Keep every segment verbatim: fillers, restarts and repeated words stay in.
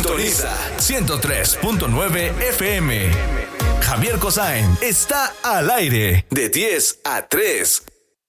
Sintoniza ciento tres punto nueve F M. Javier Cosain está al aire de diez a tres.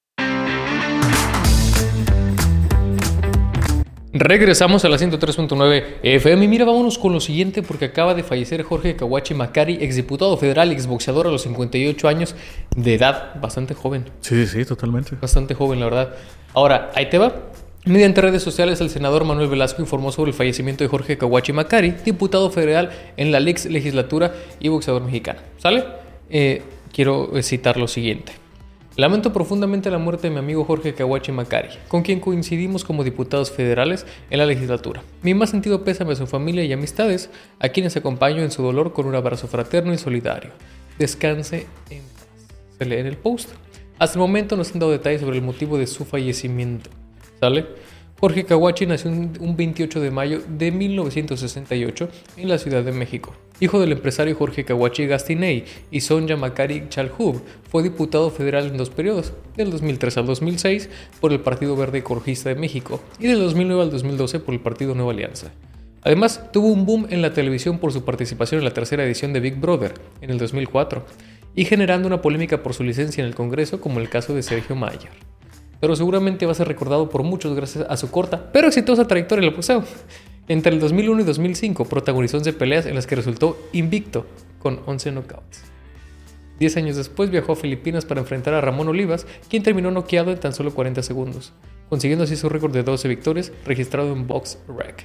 Regresamos a la ciento tres punto nueve F M. Mira, vámonos con lo siguiente porque acaba de fallecer Jorge Kawachi Macari, exdiputado federal y exboxeador a los cincuenta y ocho años de edad. Bastante joven. Sí, sí, totalmente. Bastante joven, la verdad. Ahora, ahí te va. Mediante redes sociales, el senador Manuel Velasco informó sobre el fallecimiento de Jorge Kawachi Macari, diputado federal en la legislatura y boxeador mexicano. ¿Sale? Eh, quiero citar lo siguiente. Lamento profundamente la muerte de mi amigo Jorge Kawachi Macari, con quien coincidimos como diputados federales en la legislatura. Mi más sentido pésame a su familia y amistades, a quienes acompaño en su dolor con un abrazo fraterno y solidario. Descanse en paz. Se lee en el post. Hasta el momento no se han dado detalles sobre el motivo de su fallecimiento. ¿Sale? Jorge Kawachi nació un veintiocho de mayo de mil novecientos sesenta y ocho en la Ciudad de México. Hijo del empresario Jorge Kawachi Gastinei y Sonia Macari Chalhub, fue diputado federal en dos periodos, del dos mil tres al dos mil seis por el Partido Verde Ecologista de México y del dos mil nueve al dos mil doce por el Partido Nueva Alianza. Además, tuvo un boom en la televisión por su participación en la tercera edición de Big Brother en el dos mil cuatro y generando una polémica por su licencia en el Congreso, como el caso de Sergio Mayer. Pero seguramente va a ser recordado por muchos gracias a su corta pero exitosa trayectoria en el boxeo. Entre el dos mil uno y dos mil cinco protagonizó once peleas en las que resultó invicto con once knockouts. Diez años después viajó a Filipinas para enfrentar a Ramón Olivas, quien terminó noqueado en tan solo cuarenta segundos, consiguiendo así su récord de doce victorias registrado en BoxRec.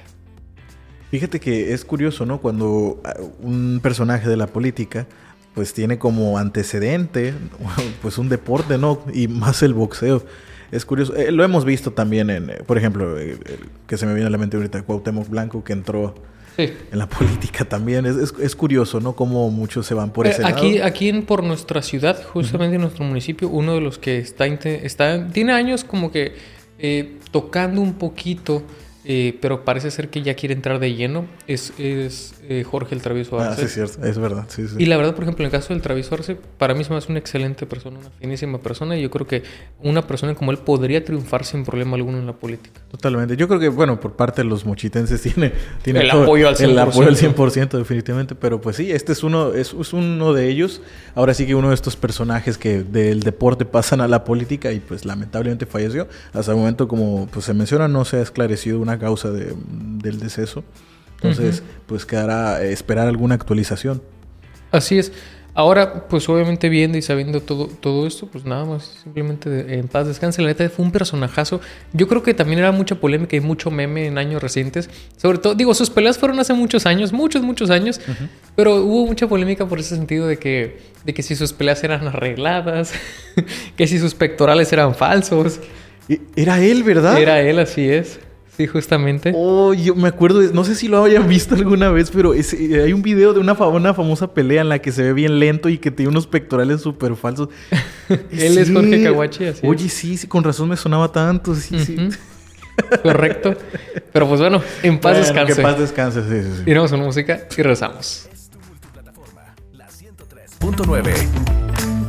Fíjate que es curioso, ¿no? Cuando un personaje de la política pues tiene como antecedente pues un deporte, ¿no? Y más el boxeo. Es curioso, eh, lo hemos visto también en, eh, por ejemplo, eh, eh, que se me viene a la mente ahorita, Cuauhtémoc Blanco, que entró sí. en la política también. Es, es, es curioso, ¿no? Cómo muchos se van por ese aquí, lado. Aquí en, por nuestra ciudad, justamente uh-huh. en nuestro municipio, uno de los que está, está tiene años como que eh, tocando un poquito, eh, pero parece ser que ya quiere entrar de lleno, es, es eh, Jorge el Travieso Arce. Ah, sí, es cierto, es verdad. Sí, sí. Y la verdad, por ejemplo, en el caso del Travieso Arce, para mí es más una excelente persona, una finísima persona, y yo creo que una persona como él podría triunfar sin problema alguno en la política. Totalmente. Yo creo que, bueno, por parte de los mochitenses tiene, tiene el, todo, apoyo al cien por ciento. el apoyo al cien por ciento definitivamente, pero pues sí, este es uno, es, es uno de ellos. Ahora sí que uno de estos personajes que del deporte pasan a la política y pues lamentablemente falleció. Hasta el momento, como pues se menciona, no se ha esclarecido una causa de, del deceso. Entonces, uh-huh. pues quedará eh, esperar alguna actualización. Así es. Ahora, pues obviamente viendo y sabiendo todo, todo esto, pues nada más, simplemente de, en paz descanse. La neta fue un personajazo. Yo creo que también era mucha polémica y mucho meme en años recientes. Sobre todo, digo, sus peleas fueron hace muchos años, muchos, muchos años. Uh-huh. Pero hubo mucha polémica por ese sentido de que, de que si sus peleas eran arregladas, que si sus pectorales eran falsos. Era él, ¿verdad? Era él, así es. Sí, justamente. Oh, yo me acuerdo, no sé si lo hayan visto alguna vez, pero es, eh, hay un video de una, una famosa pelea en la que se ve bien lento y que tiene unos pectorales súper falsos. Él sí. Es Jorge Kawachi, así Oye, es. sí, sí, con razón me sonaba tanto, sí, uh-huh. sí. Correcto. Pero pues bueno, en paz bueno, descanse. Que paz descanse, sí, sí, sí. Iremos a una música y regresamos. La ciento tres punto nueve